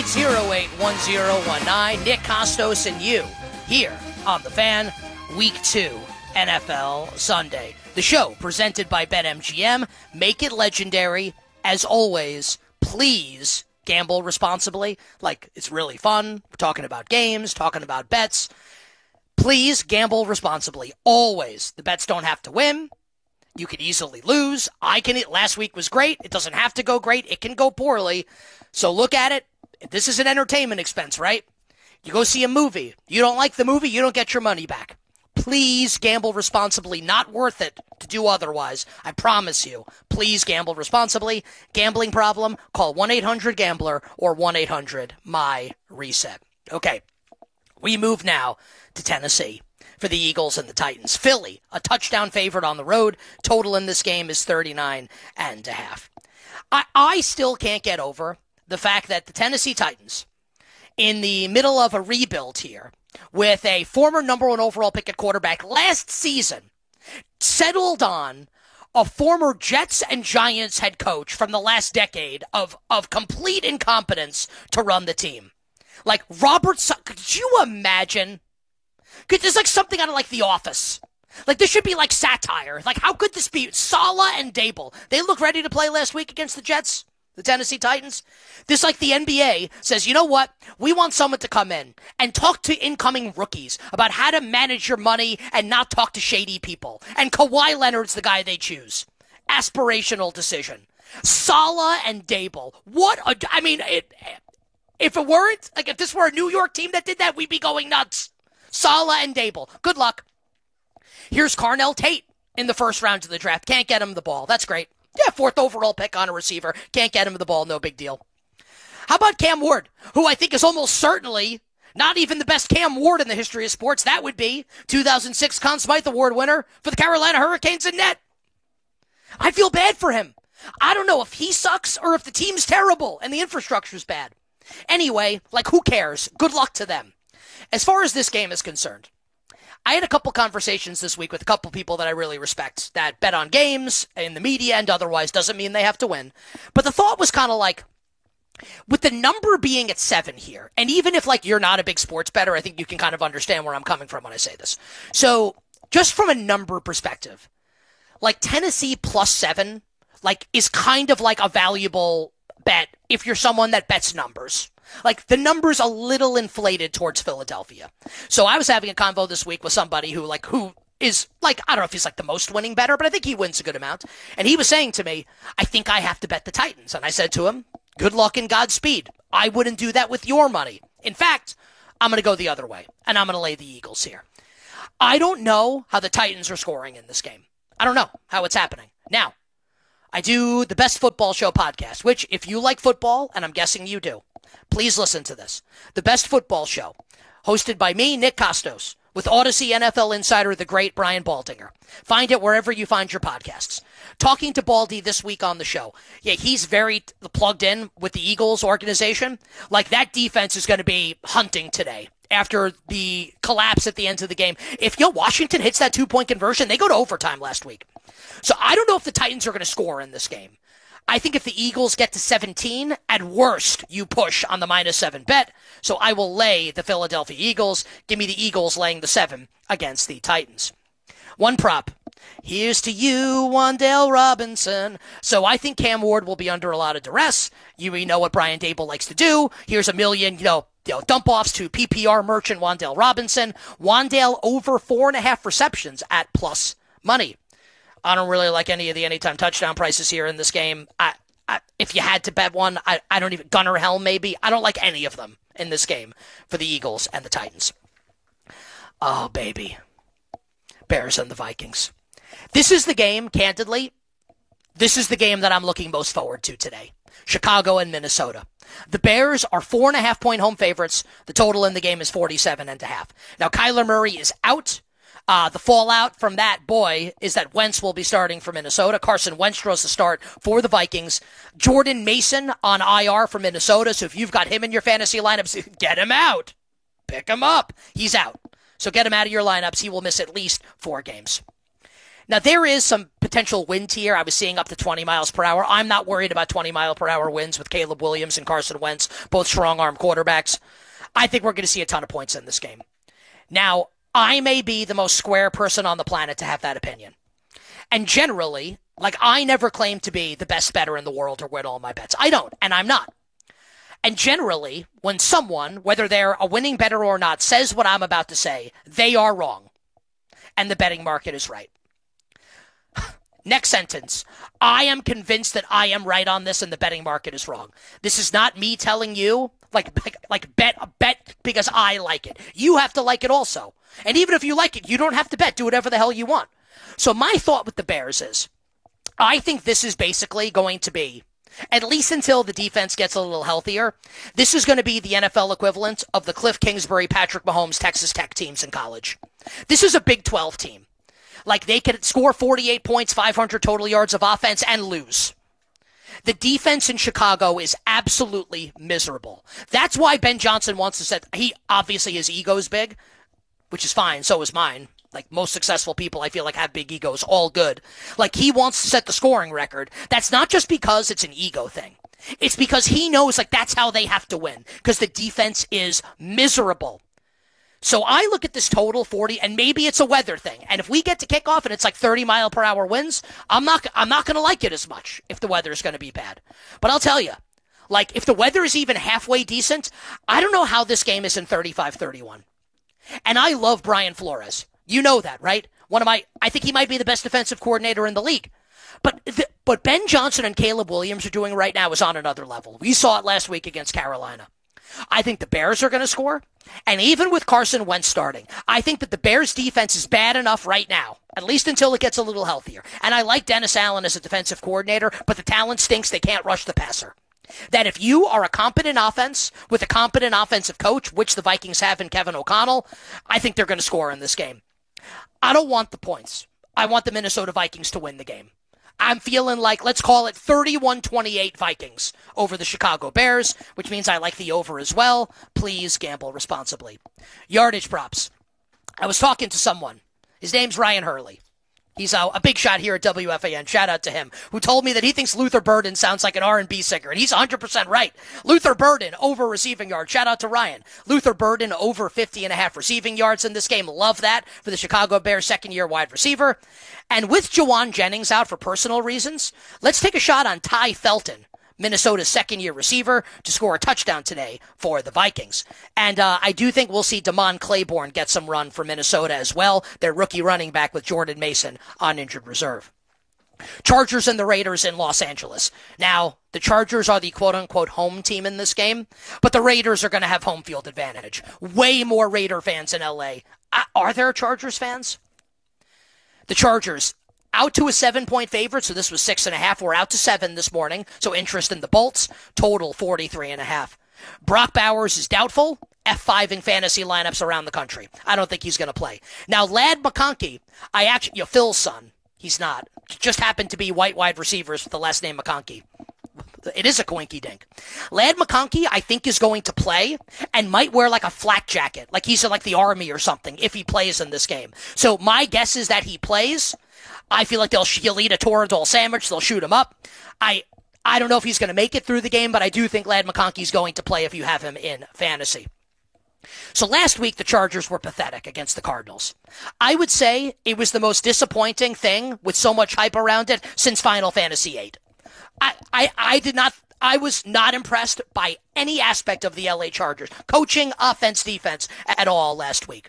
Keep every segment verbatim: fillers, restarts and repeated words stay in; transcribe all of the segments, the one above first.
eight zero eight, one zero one nine. Nick Kostos and you here on The Fan, Week two, N F L Sunday. The show presented by BetMGM. Make it legendary. As always, please gamble responsibly. Like, it's really fun. We're talking about games, talking about bets. Please gamble responsibly. Always. The bets don't have to win. You can easily lose. I can. Last week was great. It doesn't have to go great. It can go poorly. So look at it. This is an entertainment expense, right? You go see a movie. You don't like the movie, you don't get your money back. Please gamble responsibly. Not worth it to do otherwise. I promise you. Please gamble responsibly. Gambling problem? Call one eight hundred gambler or one eight hundred M Y reset. Okay. We move now to Tennessee for the Eagles and the Titans. Philly, a touchdown favorite on the road. Total in this game is thirty-nine and a half. I, I still can't get over the fact that the Tennessee Titans, in the middle of a rebuild here, with a former number one overall pick at quarterback last season, settled on a former Jets and Giants head coach from the last decade of, of complete incompetence to run the team. Like, Robert, could you imagine? Could, there's like something out of like The Office. Like, this should be like satire. Like, how could this be? Saleh and Dable, they look ready to play last week against the Jets, the Tennessee Titans. This, like, the N B A says, you know what? We want someone to come in and talk to incoming rookies about how to manage your money and not talk to shady people. And Kawhi Leonard's the guy they choose. Aspirational decision. Saleh and Dable. What a, I mean, it, if it weren't, like, if this were a New York team that did that, we'd be going nuts. Saleh and Dable. Good luck. Here's Carnell Tate in the first round of the draft. Can't get him the ball. That's great. Yeah, fourth overall pick on a receiver. Can't get him the ball. No big deal. How about Cam Ward, who I think is almost certainly not even the best Cam Ward in the history of sports? That would be two thousand six Conn Smythe Award winner for the Carolina Hurricanes in net. I feel bad for him. I don't know if he sucks or if the team's terrible and the infrastructure's bad. Anyway, like, who cares? Good luck to them. As far as this game is concerned, I had a couple conversations this week with a couple people that I really respect that bet on games in the media and otherwise. Doesn't mean they have to win. But the thought was kind of like, with the number being at seven here, and even if, like, you're not a big sports bettor, I think you can kind of understand where I'm coming from when I say this. So just from a number perspective, like, Tennessee plus seven, like, is kind of like a valuable bet if you're someone that bets numbers. Like, the number's a little inflated towards Philadelphia. So I was having a convo this week with somebody who, like, who is, like, I don't know if he's, like, the most winning bettor, but I think he wins a good amount. And he was saying to me, I think I have to bet the Titans. And I said to him, good luck and Godspeed. I wouldn't do that with your money. In fact, I'm going to go the other way, and I'm going to lay the Eagles here. I don't know how the Titans are scoring in this game. I don't know how it's happening. Now, I do the Best Football Show podcast, which, if you like football, and I'm guessing you do, please listen to this. The Best Football Show, hosted by me, Nick Kostos, with Odyssey N F L insider, the great Brian Baldinger. Find it wherever you find your podcasts. Talking to Baldy this week on the show. Yeah, he's very plugged in with the Eagles organization. Like, that defense is going to be hunting today after the collapse at the end of the game. If, you know, Washington hits that two-point conversion, they go to overtime last week. So I don't know if the Titans are going to score in this game. I think if the Eagles get to seventeen, at worst, you push on the minus seven bet. So I will lay the Philadelphia Eagles. Give me the Eagles laying the seven against the Titans. One prop. Here's to you, Wan'Dale Robinson. So I think Cam Ward will be under a lot of duress. You know what Brian Dable likes to do. Here's a million, you know, you know dump-offs to P P R merchant Wan'Dale Robinson. Wan'Dale over four and a half receptions at plus money. I don't really like any of the anytime touchdown prices here in this game. I, I, if you had to bet one, I, I don't even, Gunnar Helm maybe. I don't like any of them in this game for the Eagles and the Titans. Oh, baby. Bears and the Vikings. This is the game, candidly, this is the game that I'm looking most forward to today. Chicago and Minnesota. The Bears are four and a half point home favorites. The total in the game is forty-seven and a half. Now, Kyler Murray is out. Uh, the fallout from that, boy, is that Wentz will be starting for Minnesota. Carson Wentz draws the start for the Vikings. Jordan Mason on I R for Minnesota. So if you've got him in your fantasy lineups, get him out. Pick him up. He's out. So get him out of your lineups. He will miss at least four games. Now, there is some potential wind here. I was seeing up to twenty miles per hour. I'm not worried about twenty mile per hour winds with Caleb Williams and Carson Wentz, both strong arm quarterbacks. I think we're going to see a ton of points in this game. Now, I may be the most square person on the planet to have that opinion. And generally, like, I never claim to be the best bettor in the world or win all my bets. I don't, and I'm not. And generally, when someone, whether they're a winning bettor or not, says what I'm about to say, they are wrong. And the betting market is right. Next sentence. I am convinced that I am right on this and the betting market is wrong. This is not me telling you, like, like, like bet, bet because I like it. You have to like it also. And even if you like it, you don't have to bet. Do whatever the hell you want. So my thought with the Bears is, I think this is basically going to be, at least until the defense gets a little healthier, this is going to be the N F L equivalent of the Cliff Kingsbury, Patrick Mahomes, Texas Tech teams in college. This is a Big twelve team. Like, they could score forty-eight points, five hundred total yards of offense, and lose. The defense in Chicago is absolutely miserable. That's why Ben Johnson wants to set, he, obviously his ego's big, which is fine, so is mine. Like, most successful people, I feel like, have big egos, all good. Like, he wants to set the scoring record. That's not just because it's an ego thing. It's because he knows, like, that's how they have to win, because the defense is miserable. So I look at this total forty, and maybe it's a weather thing. And if we get to kickoff and it's like thirty mile per hour winds, I'm not I'm not going to like it as much if the weather is going to be bad. But I'll tell you, like, if the weather is even halfway decent, I don't know how this game isn't thirty-five thirty-one. And I love Brian Flores. You know that, right? One of my, I think he might be the best defensive coordinator in the league. But the, what Ben Johnson and Caleb Williams are doing right now is on another level. We saw it last week against Carolina. I think the Bears are going to score. And even with Carson Wentz starting, I think that the Bears defense is bad enough right now, at least until it gets a little healthier. And I like Dennis Allen as a defensive coordinator, but the talent stinks. They can't rush the passer. That if you are a competent offense with a competent offensive coach, which the Vikings have in Kevin O'Connell, I think they're going to score in this game. I don't want the points. I want the Minnesota Vikings to win the game. I'm feeling like, let's call it thirty-one twenty-eight Vikings over the Chicago Bears, which means I like the over as well. Please gamble responsibly. Yardage props. I was talking to someone. His name's Ryan Hurley. He's a, a big shot here at W F A N. Shout out to him, who told me that he thinks Luther Burden sounds like an R and B singer, and he's one hundred percent right. Luther Burden over receiving yards. Shout out to Ryan. Luther Burden over fifty and a half receiving yards in this game. Love that for the Chicago Bears second-year wide receiver. And with Jawan Jennings out for personal reasons, let's take a shot on Ty Felton, Minnesota's second-year receiver, to score a touchdown today for the Vikings. And uh, I do think we'll see Damon Claiborne get some run for Minnesota as well, their rookie running back with Jordan Mason on injured reserve. Chargers and the Raiders in Los Angeles. Now, the Chargers are the quote-unquote home team in this game, but the Raiders are going to have home field advantage. Way more Raider fans in L A. Uh, are there Chargers fans? The Chargers out to a seven-point favorite, so this was six and a half. We're out to seven this morning, so interest in the Bolts. Total forty-three and a half. Brock Bowers is doubtful. F five in fantasy lineups around the country. I don't think he's going to play. Now, Ladd McConkey, I actually, you know, Phil's son. He's not. Just happened to be white wide receivers with the last name McConkey. It is a coinky dink. Ladd McConkey, I think, is going to play and might wear like a flak jacket, like he's in like the Army or something, if he plays in this game. So my guess is that he plays. I feel like they'll he'll eat a Toradol sandwich. They'll shoot him up. I I don't know if he's going to make it through the game, but I do think Ladd McConkey's going to play if you have him in fantasy. So last week, the Chargers were pathetic against the Cardinals. I would say it was the most disappointing thing with so much hype around it since Final Fantasy eight. I, I, I did not, I was not impressed by any aspect of the L A Chargers, coaching, offense, defense at all last week.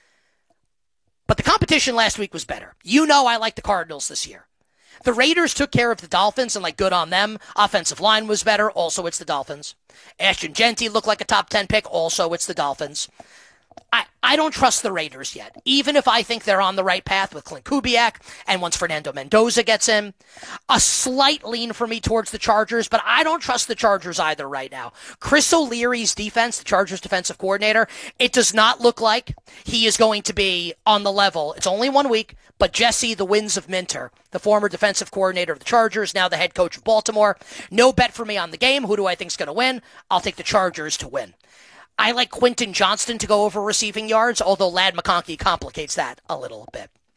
But the competition last week was better. You know I like the Cardinals this year. The Raiders took care of the Dolphins, and like good on them. Offensive line was better. Also, it's the Dolphins. Ashton Genty looked like a top ten pick. Also, it's the Dolphins. I, I don't trust the Raiders yet, even if I think they're on the right path with Clint Kubiak and once Fernando Mendoza gets in. A slight lean for me towards the Chargers, but I don't trust the Chargers either right now. Chris O'Leary's defense, the Chargers defensive coordinator, it does not look like he is going to be on the level. It's only one week, but Jesse, the Winds of Minter, the former defensive coordinator of the Chargers, now the head coach of Baltimore. No bet for me on the game. Who do I think is going to win? I'll take the Chargers to win. I like Quentin Johnston to go over receiving yards, although Ladd McConkey complicates that a little bit.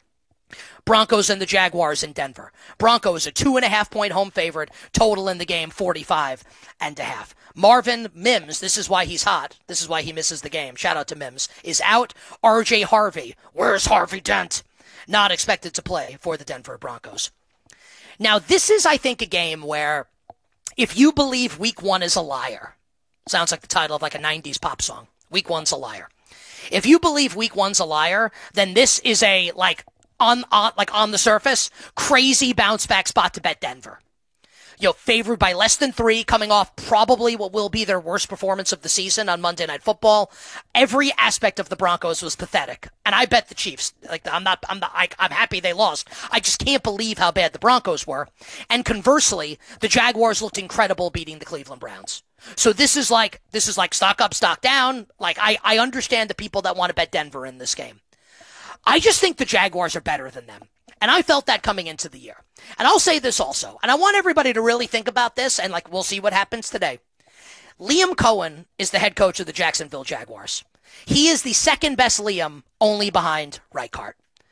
Broncos and the Jaguars in Denver. Broncos a two and a half point home favorite. Total in the game, forty-five and a half. Marvin Mims, this is why he's hot. This is why he misses the game. Shout out to Mims. Is out. R J Harvey. Where's Harvey Dent? Not expected to play for the Denver Broncos. Now, this is, I think, a game where if you believe week one is a liar, sounds like the title of like a nineties pop song. Week one's a liar. If you believe week one's a liar, then this is a, like, on, on like on the surface, crazy bounce back spot to bet Denver. You know, favored by less than three, coming off probably what will be their worst performance of the season on Monday Night Football. Every aspect of the Broncos was pathetic, and I bet the Chiefs. Like, I'm not, I'm not, I, I'm happy they lost. I just can't believe how bad the Broncos were. And conversely, the Jaguars looked incredible beating the Cleveland Browns. So this is like, this is like stock up, stock down. Like, I, I understand the people that want to bet Denver in this game. I just think the Jaguars are better than them. And I felt that coming into the year. And I'll say this also, and I want everybody to really think about this, and like, we'll see what happens today. Liam Cohen is the head coach of the Jacksonville Jaguars. He is the second best Liam, only behind Reichardt.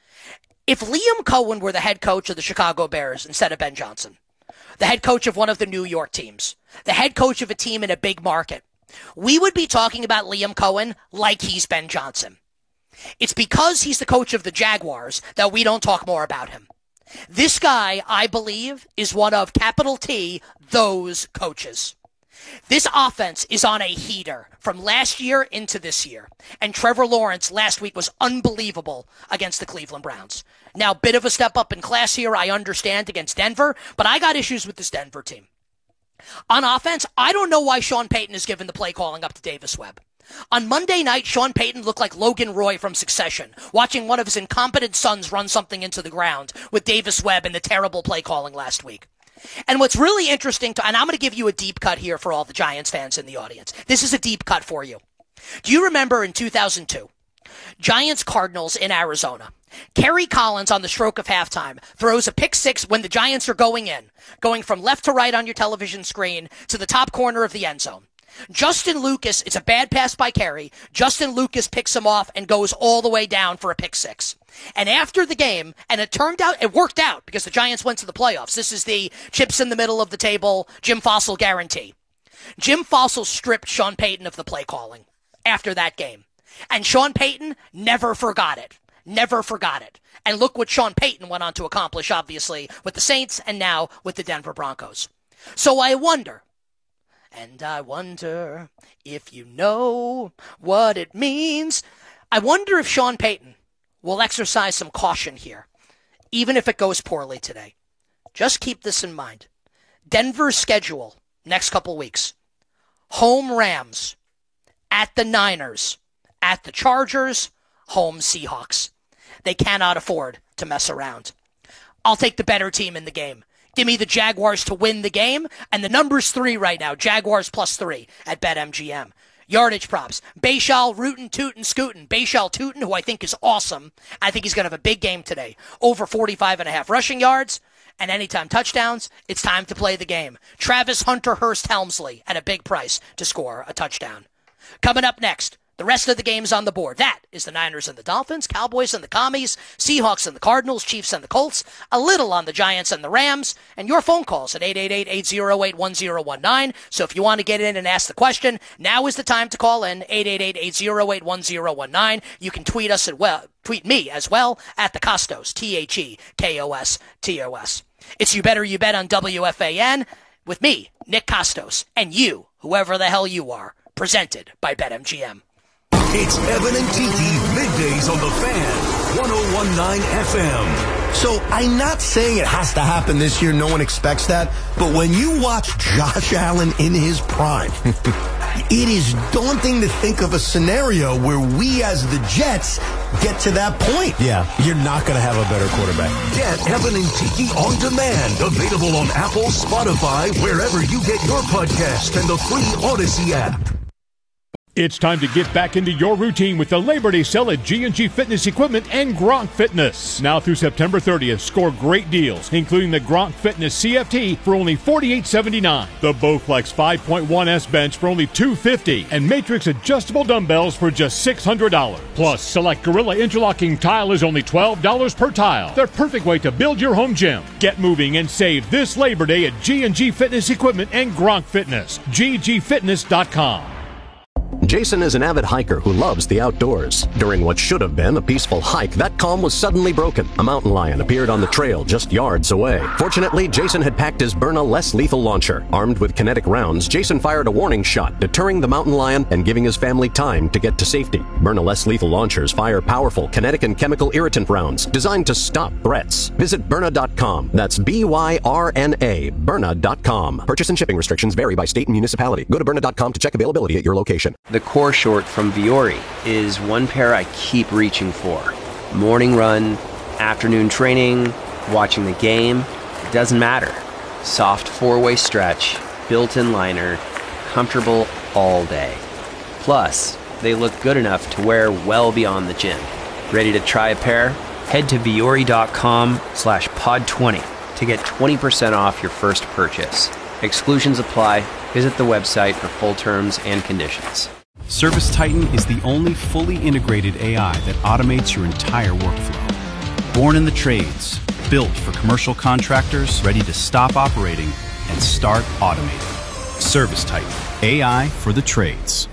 If Liam Cohen were the head coach of the Chicago Bears instead of Ben Johnson, the head coach of one of the New York teams, the head coach of a team in a big market, we would be talking about Liam Cohen like he's Ben Johnson. It's because he's the coach of the Jaguars that we don't talk more about him. This guy, I believe, is one of capital T, those coaches. This offense is on a heater from last year into this year. And Trevor Lawrence last week was unbelievable against the Cleveland Browns. Now, bit of a step up in class here, I understand, against Denver, but I got issues with this Denver team. On offense, I don't know why Sean Payton is giving the play calling up to Davis Webb. On Monday night, Sean Payton looked like Logan Roy from Succession, watching one of his incompetent sons run something into the ground with Davis Webb and the terrible play calling last week. And what's really interesting, to, and I'm going to give you a deep cut here for all the Giants fans in the audience. This is a deep cut for you. Do you remember in two thousand two, Giants-Cardinals in Arizona? Kerry Collins on the stroke of halftime throws a pick six when the Giants are going in, going from left to right on your television screen to the top corner of the end zone. Justin Lucas, it's a bad pass by Kerry. Justin Lucas picks him off and goes all the way down for a pick six. And after the game, and it turned out, it worked out because the Giants went to the playoffs. This is the chips in the middle of the table, Jim Fossil guarantee. Jim Fossil stripped Sean Payton of the play calling after that game. And Sean Payton never forgot it. Never forgot it. And look what Sean Payton went on to accomplish, obviously, with the Saints and now with the Denver Broncos. So I wonder, and I wonder if you know what it means. I wonder if Sean Payton will exercise some caution here, even if it goes poorly today. Just keep this in mind. Denver's schedule next couple weeks. Home Rams, at the Niners, at the Chargers, home Seahawks. They cannot afford to mess around. I'll take the better team in the game. Give me the Jaguars to win the game, and the number's three right now. Jaguars plus three at BetMGM. Yardage props. Bayshal, rootin', tootin', scootin'. Bayshal Tootin', who I think is awesome. I think he's going to have a big game today. Over forty-five and a half rushing yards and anytime touchdowns. It's time to play the game. Travis Hunter Hurst Helmsley at a big price to score a touchdown. Coming up next, the rest of the games on the board. That is the Niners and the Dolphins, Cowboys and the Commies, Seahawks and the Cardinals, Chiefs and the Colts, a little on the Giants and the Rams, and your phone calls at eight eight eight, eight oh eight, one oh one nine. So if you want to get in and ask the question, now is the time to call in, eight eight eight, eight oh eight, one oh one nine. You can tweet us at well, tweet me as well at the Costos, T H E K O S T O S. It's You Better You Bet on W F A N with me, Nick Costos, and you, whoever the hell you are, presented by BetMGM. It's Evan and Tiki middays on the Fan, one oh one point nine F M. So I'm not saying it has to happen this year. No one expects that. But when you watch Josh Allen in his prime, it is daunting to think of a scenario where we as the Jets get to that point. Yeah, you're not going to have a better quarterback. Get Evan and Tiki on demand. Available on Apple, Spotify, wherever you get your podcast, and the free Odyssey app. It's time to get back into your routine with the Labor Day sale at G and G Fitness Equipment and Gronk Fitness. Now through September thirtieth, score great deals, including the Gronk Fitness C F T for only forty-eight seventy-nine, the Bowflex five point one S bench for only two fifty, and Matrix adjustable dumbbells for just six hundred dollars. Plus, select Gorilla interlocking tile is only twelve dollars per tile. The perfect way to build your home gym. Get moving and save this Labor Day at G and G Fitness Equipment and Gronk Fitness. G G fitness dot com. Jason is an avid hiker who loves the outdoors. During what should have been a peaceful hike, that calm was suddenly broken. A mountain lion appeared on the trail just yards away. Fortunately, Jason had packed his Byrna less lethal launcher. Armed with kinetic rounds, Jason fired a warning shot, deterring the mountain lion and giving his family time to get to safety. Byrna less lethal launchers fire powerful kinetic and chemical irritant rounds designed to stop threats. Visit Byrna dot com. That's B Y R N A, Byrna dot com. Purchase and shipping restrictions vary by state and municipality. Go to Byrna dot com to check availability at your location. The core short from Vuori is one pair I keep reaching for. Morning run, afternoon training, watching the game, it doesn't matter. Soft four-way stretch, built-in liner, comfortable all day. Plus, they look good enough to wear well beyond the gym. Ready to try a pair? Head to Vuori dot com slash pod twenty to get twenty percent off your first purchase. Exclusions apply. Visit the website for full terms and conditions. ServiceTitan is the only fully integrated A I that automates your entire workflow. Born in the trades, built for commercial contractors ready to stop operating and start automating. ServiceTitan, A I for the trades.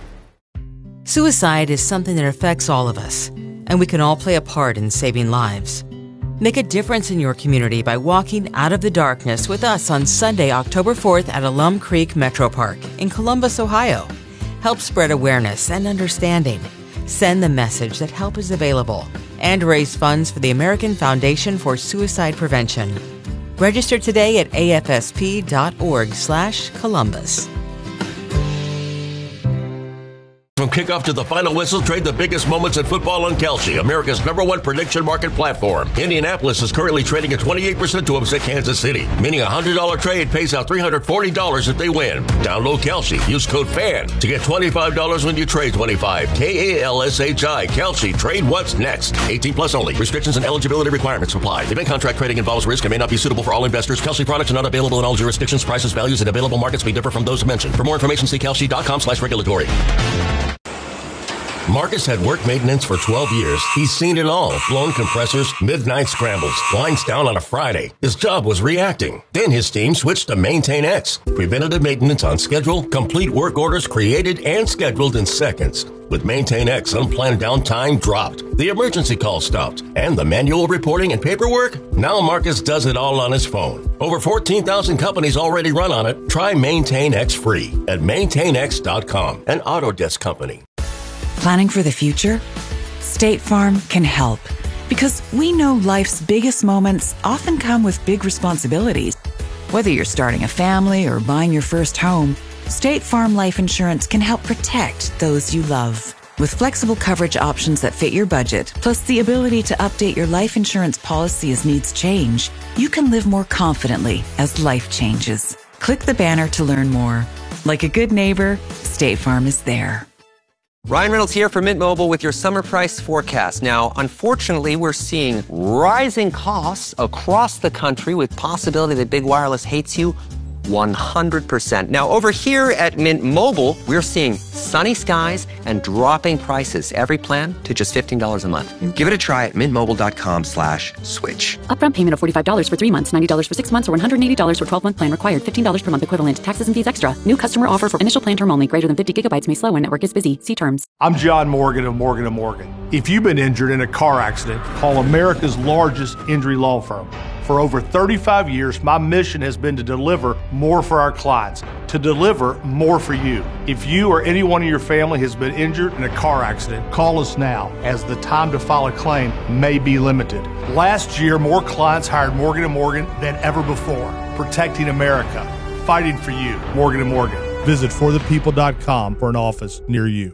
Suicide is something that affects all of us, and we can all play a part in saving lives. Make a difference in your community by walking out of the darkness with us on Sunday, October fourth at Alum Creek Metro Park in Columbus, Ohio. Help spread awareness and understanding. Send the message that help is available and raise funds for the American Foundation for Suicide Prevention. Register today at A F S P dot org slash Columbus. From kickoff to the final whistle, trade the biggest moments in football on Kalshi, America's number one prediction market platform. Indianapolis is currently trading at twenty-eight percent to upset Kansas City, meaning a one hundred dollars trade pays out three hundred forty dollars if they win. Download Kalshi. Use code FAN to get twenty-five dollars when you trade twenty-five. K A L S H I. Kalshi. Trade what's next. eighteen plus only. Restrictions and eligibility requirements apply. Event contract trading involves risk and may not be suitable for all investors. Kalshi products are not available in all jurisdictions. Prices, values, and available markets may differ from those mentioned. For more information, see Kalshi dot com slash regulatory. Marcus had work maintenance for twelve years. He's seen it all. Blown compressors, midnight scrambles, lines down on a Friday. His job was reacting. Then his team switched to Maintain X. Preventative maintenance on schedule, complete work orders created and scheduled in seconds. With Maintain X, unplanned downtime dropped. The emergency call stopped. And the manual reporting and paperwork? Now Marcus does it all on his phone. Over fourteen thousand companies already run on it. Try Maintain X free at maintain x dot com, an Autodesk company. Planning for the future? State Farm can help, because we know life's biggest moments often come with big responsibilities. Whether you're starting a family or buying your first home, State Farm Life Insurance can help protect those you love. With flexible coverage options that fit your budget, plus the ability to update your life insurance policy as needs change, you can live more confidently as life changes. Click the banner to learn more. Like a good neighbor, State Farm is there. Ryan Reynolds here for Mint Mobile with your summer price forecast. Now, unfortunately, we're seeing rising costs across the country with possibility that big wireless hates you one hundred percent. Now, over here at Mint Mobile, we're seeing sunny skies and dropping prices. Every plan to just fifteen dollars a month. Give it a try at mintmobile.com slash switch. Upfront payment of forty-five dollars for three months, ninety dollars for six months, or one hundred eighty dollars for twelve-month plan required. fifteen dollars per month equivalent. Taxes and fees extra. New customer offer for initial plan term only. Greater than fifty gigabytes may slow when network is busy. See terms. I'm John Morgan of Morgan and Morgan. If you've been injured in a car accident, call America's largest injury law firm. For over thirty-five years, my mission has been to deliver more for our clients, to deliver more for you. If you or anyone in your family has been injured in a car accident, call us now, as the time to file a claim may be limited. Last year, more clients hired Morgan and Morgan than ever before, protecting America, fighting for you. Morgan and Morgan. Visit for the people dot com for an office near you.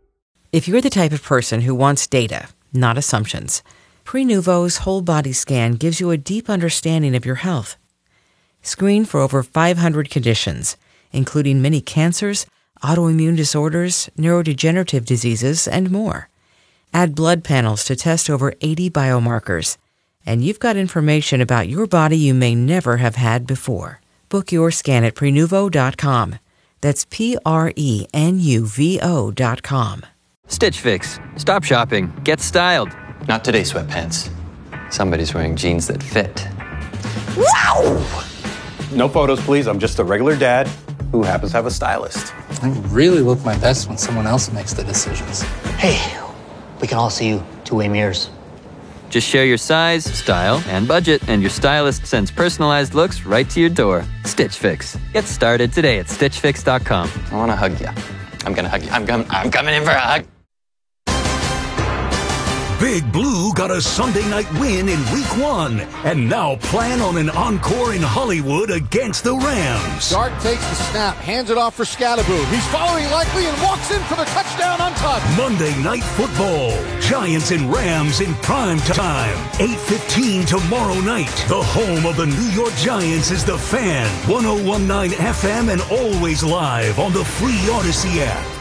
If you're the type of person who wants data, not assumptions, Prenuvo's whole body scan gives you a deep understanding of your health. Screen for over five hundred conditions, including many cancers, autoimmune disorders, neurodegenerative diseases, and more. Add blood panels to test over eighty biomarkers, and you've got information about your body you may never have had before. Book your scan at Prenuvo dot com. That's P R E N U V O dot com. Stitch Fix. Stop shopping. Get styled. Not today, sweatpants. Somebody's wearing jeans that fit. Wow! No photos, please. I'm just a regular dad who happens to have a stylist. I really look my best when someone else makes the decisions. Hey, we can all see you two-way mirrors. Just share your size, style, and budget, and your stylist sends personalized looks right to your door. Stitch Fix. Get started today at stitch fix dot com. I want to hug you. I'm going to hug you. I'm, com- I'm coming in for a hug. Big Blue got a Sunday night win in week one and now plan on an encore in Hollywood against the Rams. Dart takes the snap, hands it off for Scalaboo. He's following likely and walks in for the touchdown untouched. Monday Night Football. Giants and Rams in prime time. eight fifteen tomorrow night. The home of the New York Giants is The Fan. ten nineteen F M and always live on the free Odyssey app.